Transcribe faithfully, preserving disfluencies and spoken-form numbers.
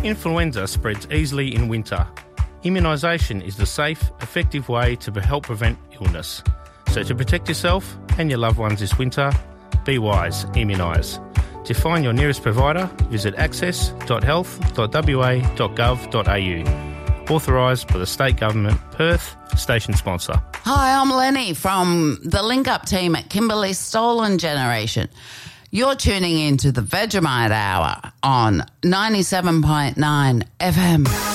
Influenza spreads easily in winter. Immunisation is the safe, effective way to help prevent illness. So to protect yourself and your loved ones this winter, be wise, immunise. To find your nearest provider, visit access dot health dot w a dot gov dot a u. Authorised by the State Government, Perth, station sponsor. Hi, I'm Lenny from the Link Up team at Kimberley Stolen Generation. You're tuning into the Vegemite Hour on ninety-seven point nine F M.